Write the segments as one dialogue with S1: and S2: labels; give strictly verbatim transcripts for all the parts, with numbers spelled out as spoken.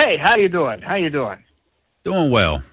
S1: Hey, how you doing? How you doing?
S2: Doing well.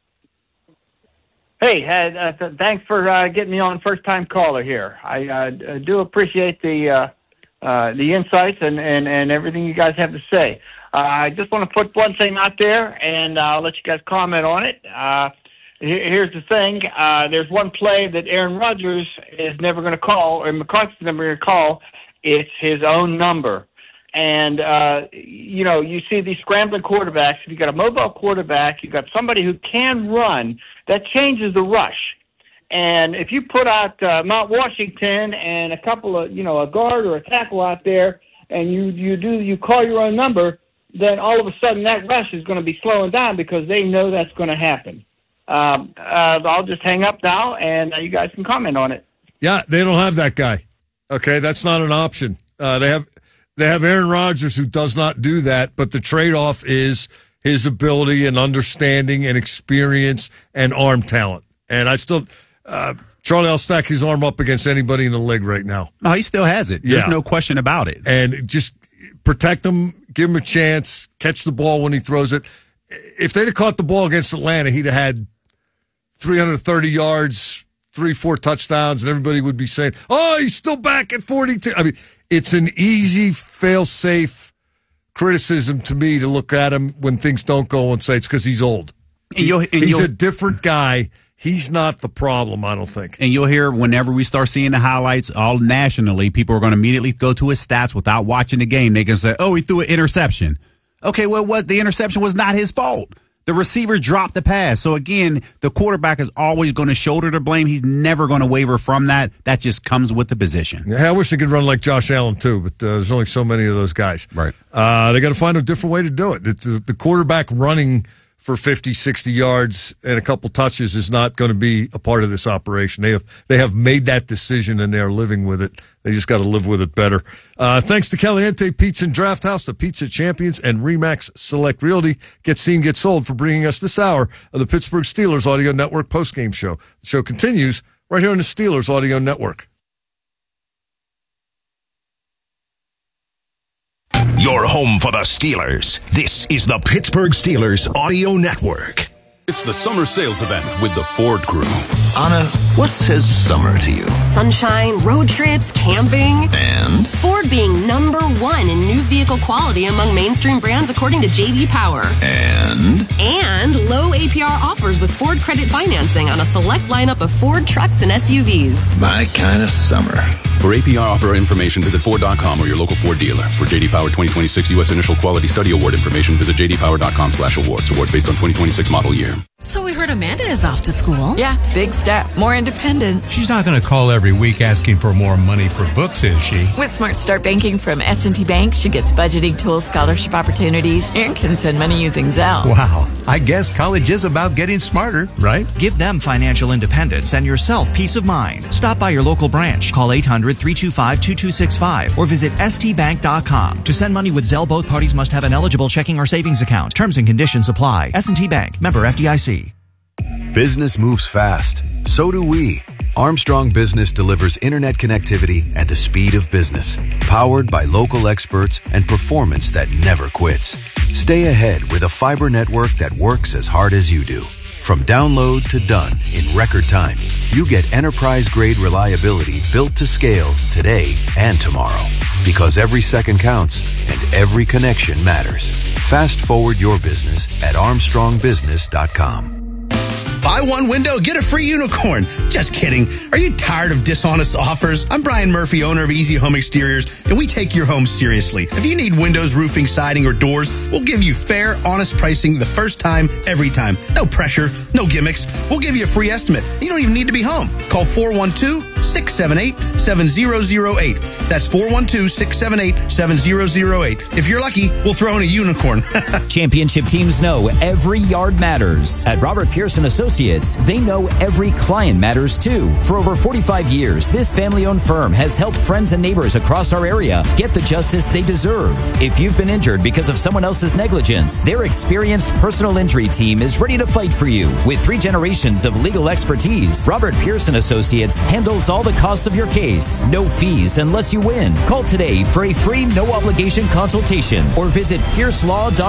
S1: Hey, uh, th- thanks for uh, getting me on, first-time caller here. I uh, do appreciate the uh, uh, the insights and, and, and everything you guys have to say. Uh, I just want to put one thing out there, and I'll let you guys comment on it. Uh, here's the thing. Uh, there's one play that Aaron Rodgers is never going to call, or McCarthy's never going to call. It's his own number. And, uh, you know, you see these scrambling quarterbacks. If you've got a mobile quarterback, you've got somebody who can run, that changes the rush. And if you put out uh, Mount Washington and a couple of, you know, a guard or a tackle out there, and you, you do you call your own number, then all of a sudden that rush is going to be slowing down because they know that's going to happen. Um, uh, I'll just hang up now, and uh, you guys can comment on it.
S3: Yeah, they don't have that guy. Okay, that's not an option. Uh, they have they have Aaron Rodgers, who does not do that, but the trade-off is his ability and understanding and experience and arm talent. And I still uh, – Charlie, I'll stack his arm up against anybody in the league right now.
S2: No, he still has it. There's
S3: yeah.
S2: no question about it.
S3: And just protect him, give him a chance, catch the ball when he throws it. If they'd have caught the ball against Atlanta, he'd have had three hundred thirty yards, three, four touchdowns, and everybody would be saying, oh, he's still back at forty-two. I mean, it's an easy, fail-safe criticism to me to look at him when things don't go and say it's because he's old.
S2: And you'll, and
S3: he's
S2: you'll,
S3: a different guy. He's not the problem, I don't think.
S2: And you'll hear whenever we start seeing the highlights all nationally, people are going to immediately go to his stats without watching the game. They can say, oh, he threw an interception. Okay, well, what the interception was not his fault. The receiver dropped the pass. So, again, the quarterback is always going to shoulder the blame. He's never going to waver from that. That just comes with the position.
S3: Yeah, I wish they could run like Josh Allen, too, but uh, there's only so many of those guys.
S2: Right.
S3: Uh, they got to find a different way to do it. It's, uh, the quarterback running for fifty, sixty yards and a couple touches is not going to be a part of this operation. They have they have made that decision, and they're living with it. They just got to live with it better. Uh, thanks to Caliente Pizza and Draft House, the Pizza Champions, and Remax Select Realty. Get seen, get sold for bringing us this hour of the Pittsburgh Steelers Audio Network postgame show. The show continues right here on the Steelers Audio Network.
S4: Your home for the Steelers. This is the Pittsburgh Steelers Audio Network.
S5: It's the summer sales event with the Ford Crew.
S6: Anna, what says summer to you?
S7: Sunshine, road trips, camping.
S6: And?
S7: Ford being number one in new vehicle quality among mainstream brands according to J D Power.
S6: And?
S7: And low A P R offers with Ford credit financing on a select lineup of Ford trucks and S U Vs.
S6: My kind of summer.
S5: For A P R offer information, visit Ford dot com or your local Ford dealer. For J D Power twenty twenty-six U S Initial Quality Study Award information, visit J D Power dot com slash awards. Awards based on twenty twenty-six model year.
S8: So we heard Amanda is off to school.
S9: Yeah, big step. More independence.
S10: She's not going to call every week asking for more money for books, is she?
S9: With Smart Start Banking from S and T Bank, she gets budgeting tools, scholarship opportunities, and can send money using Zelle.
S10: Wow. I guess college is about getting smarter, right?
S11: Give them financial independence and yourself peace of mind. Stop by your local branch. Call eight hundred, three two five, two two six five or visit S T bank dot com. To send money with Zelle, both parties must have an eligible checking or savings account. Terms and conditions apply. S and T Bank. Member F D I C.
S12: Business moves fast. So do we. Armstrong Business delivers internet connectivity at the speed of business, powered by local experts and performance that never quits. Stay ahead with a fiber network that works as hard as you do. From download to done in record time, you get enterprise-grade reliability built to scale today and tomorrow. Because every second counts and every connection matters. Fast forward your business at armstrong business dot com.
S13: Buy one window, get a free unicorn. Just kidding. Are you tired of dishonest offers? I'm Brian Murphy, owner of Easy Home Exteriors, and we take your home seriously. If you need windows, roofing, siding, or doors, we'll give you fair, honest pricing the first time, every time. No pressure, no gimmicks. We'll give you a free estimate. You don't even need to be home. Call four one two, six seven eight, seven zero zero eight. That's four one two, six seven eight, seven zero zero eight. If you're lucky, we'll throw in a unicorn.
S14: Championship teams know every yard matters. At Robert Pearson Associates, they know every client matters too. For over forty-five years, this family-owned firm has helped friends and neighbors across our area get the justice they deserve. If you've been injured because of someone else's negligence, their experienced personal injury team is ready to fight for you. With three generations of legal expertise, Robert Pearson Associates handles all the costs of your case. No fees unless you win. Call today for a free, no-obligation consultation or visit pierce law dot com.